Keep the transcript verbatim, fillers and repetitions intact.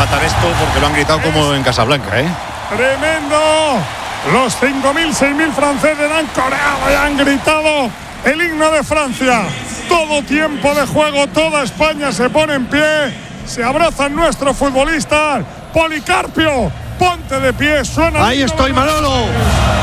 relatar esto porque lo han gritado como en Casablanca, ¿eh? ¡Tremendo! Los cinco mil, seis mil franceses han coreado y han gritado el himno de Francia. Todo tiempo de juego, toda España se pone en pie, se abrazan nuestros futbolistas. Policarpio, ponte de pie, suena. Ahí estoy, Manolo.